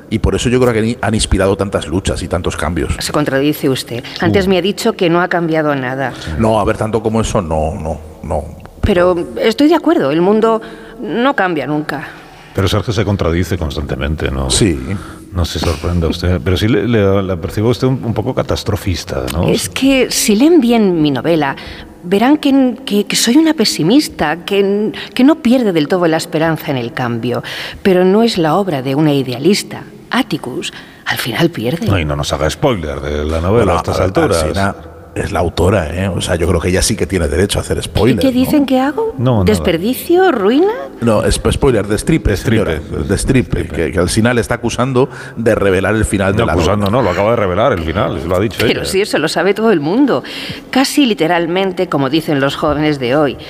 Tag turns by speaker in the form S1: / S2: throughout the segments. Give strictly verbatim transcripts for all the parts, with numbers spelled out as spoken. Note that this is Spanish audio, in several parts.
S1: y por eso yo creo que han inspirado tantas luchas y tantos cambios.
S2: Se contradice usted. Antes uh. me ha dicho que no ha cambiado nada.
S1: No, a ver, tanto como eso, no, no, no.
S2: Pero estoy de acuerdo, el mundo no cambia nunca.
S3: Pero Sergio se contradice constantemente, ¿no?
S1: Sí.
S3: No se sorprenda usted, pero sí le, le, le percibo usted un, un poco catastrofista, ¿no?
S2: Es que si leen bien mi novela, verán que, que, que soy una pesimista, que, que no pierde del todo la esperanza en el cambio, pero no es la obra de una idealista. Atticus, al final pierde.
S3: No, y no nos haga spoiler de la novela bueno, a estas a, alturas.
S1: Alsina es la autora, ¿eh? O sea, yo creo que ella sí que tiene derecho a hacer spoiler.
S2: ¿Y qué dicen
S1: ¿no?
S2: que hago?
S3: No,
S2: ¿Desperdicio?
S3: Nada.
S2: ¿Ruina?
S1: No, es spoiler, destripe,
S3: destripe,
S1: destripe, que, que Alsina le está acusando de revelar el final
S3: no,
S1: de la
S3: acusando,
S1: novela.
S3: No, lo acaba de revelar el final, lo ha dicho
S2: Pero
S3: ella.
S2: sí, eso lo sabe todo el mundo. Casi literalmente, como dicen los jóvenes de hoy.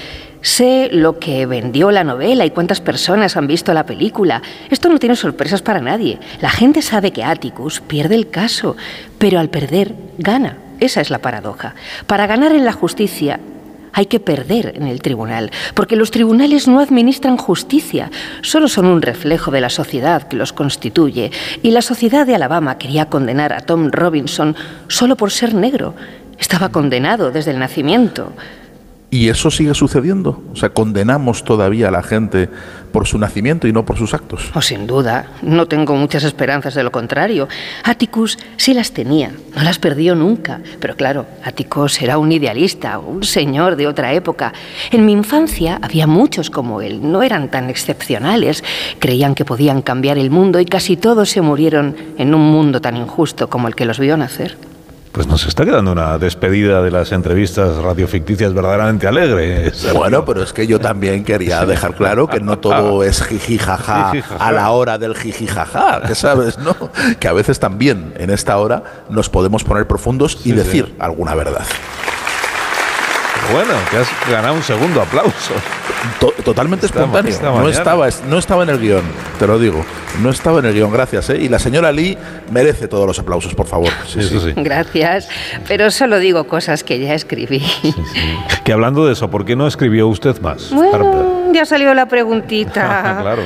S2: Sé lo que vendió la novela y cuántas personas han visto la película. Esto no tiene sorpresas para nadie. La gente sabe que Atticus pierde el caso, pero al perder, gana. Esa es la paradoja. Para ganar en la justicia hay que perder en el tribunal, porque los tribunales no administran justicia, solo son un reflejo de la sociedad que los constituye. Y la sociedad de Alabama quería condenar a Tom Robinson solo por ser negro. Estaba condenado desde el nacimiento.
S1: ¿Y eso sigue sucediendo? O sea, ¿condenamos todavía a la gente por su nacimiento y no por sus actos?
S2: Oh, sin duda. No tengo muchas esperanzas de lo contrario. Atticus sí las tenía, no las perdió nunca. Pero claro, Atticus era un idealista, un señor de otra época. En mi infancia había muchos como él, no eran tan excepcionales. Creían que podían cambiar el mundo y casi todos se murieron en un mundo tan injusto como el que los vio nacer.
S3: Pues nos está quedando una despedida de las entrevistas radioficticias verdaderamente alegre. Sergio.
S1: Bueno, pero es que yo también quería dejar claro que no todo es jijijaja a la hora del jijijaja, que sabes, ¿no? Que a veces también en esta hora nos podemos poner profundos y sí, decir sí. alguna verdad.
S3: Bueno, que has ganado un segundo aplauso.
S1: To- totalmente esta, espontáneo. Esta no, estaba, no estaba en el guión, te lo digo. No estaba en el guión, gracias. ¿eh? Y la señora Lee merece todos los aplausos, por favor.
S3: Sí, sí, sí.
S2: Gracias, pero solo digo cosas que ya escribí. Sí,
S3: sí. Que hablando de eso, ¿por qué no escribió usted más?
S2: Bueno, Harper? Ya salió la preguntita.
S3: Claro.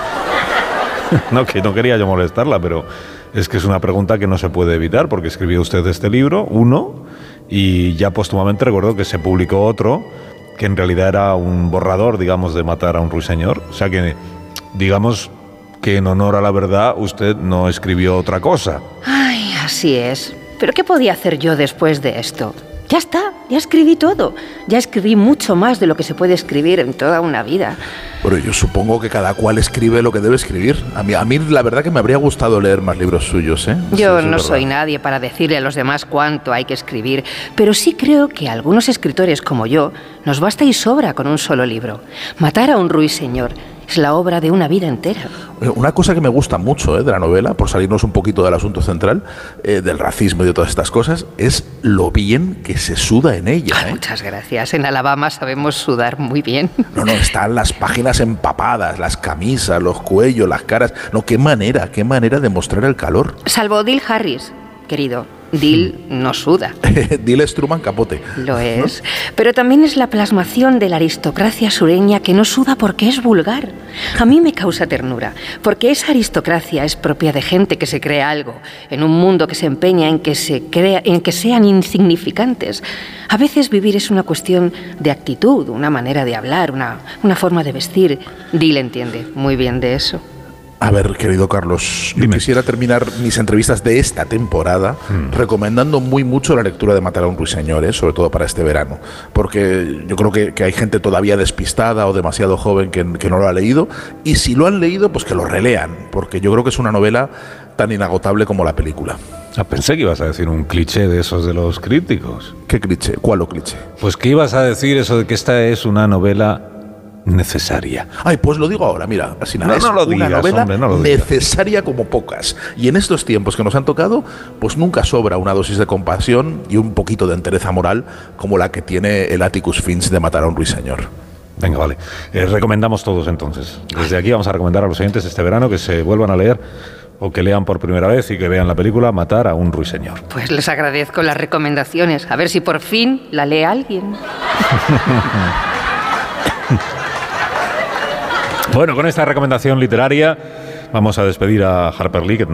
S3: No, que no quería yo molestarla, pero es que es una pregunta que no se puede evitar, porque escribió usted este libro, uno, y ya póstumamente recuerdo que se publicó otro, que en realidad era un borrador, digamos, de Matar a un ruiseñor. O sea que, digamos, que en honor a la verdad usted no escribió otra cosa.
S2: Ay, así es. ¿Pero qué podía hacer yo después de esto? Ya está, ya escribí todo. Ya escribí mucho más de lo que se puede escribir en toda una vida.
S1: Bueno, yo supongo que cada cual escribe lo que debe escribir. A mí, a mí la verdad que me habría gustado leer más libros suyos, ¿eh?
S2: Yo
S1: sí,
S2: no soy nadie para decirle a los demás cuánto hay que escribir, pero sí creo que a algunos escritores como yo nos basta y sobra con un solo libro. Matar a un ruiseñor es la obra de una vida entera.
S1: Una cosa que me gusta mucho ¿eh? de la novela, por salirnos un poquito del asunto central, eh, del racismo y de todas estas cosas, es lo bien que se suda en ella. ¿eh?
S2: Muchas gracias. En Alabama sabemos sudar muy bien.
S1: No, no, están las páginas empapadas, las camisas, los cuellos, las caras. No, qué manera, qué manera de mostrar el calor.
S2: Salvo Dill Harris, querido. Dill no suda.
S1: Dill es Truman Capote.
S2: Lo es. ¿No? Pero también es la plasmación de la aristocracia sureña que no suda porque es vulgar. A mí me causa ternura, porque esa aristocracia es propia de gente que se cree algo, en un mundo que se empeña en que, se crea, en que sean insignificantes. A veces vivir es una cuestión de actitud, una manera de hablar, una, una forma de vestir. Dill entiende muy bien de eso.
S1: A ver, querido Carlos, yo
S3: Dime.
S1: quisiera terminar mis entrevistas de esta temporada mm. recomendando muy mucho la lectura de Matar a un ruiseñor, ¿eh? Sobre todo para este verano, porque yo creo que, que hay gente todavía despistada o demasiado joven que, que no lo ha leído, y si lo han leído, pues que lo relean, porque yo creo que es una novela tan inagotable como la película.
S3: Ah, pensé que ibas a decir un cliché de esos de los críticos.
S1: ¿Qué cliché? ¿Cuál o cliché?
S3: Pues que ibas a decir eso de que esta es una novela necesaria.
S1: Ay, pues lo digo ahora, mira, así nada,
S3: no,
S1: es
S3: no lo
S1: una
S3: digas,
S1: novela
S3: hombre, no lo digas.
S1: Necesaria como pocas. Y en estos tiempos que nos han tocado, pues nunca sobra una dosis de compasión y un poquito de entereza moral como la que tiene el Atticus Finch de Matar a un ruiseñor.
S3: Venga, vale. Eh, recomendamos todos entonces. Desde aquí vamos a recomendar a los oyentes este verano que se vuelvan a leer o que lean por primera vez y que vean la película Matar a un ruiseñor.
S2: Pues les agradezco las recomendaciones. A ver si por fin la lee alguien.
S3: Bueno, con esta recomendación literaria vamos a despedir a Harper Lee, que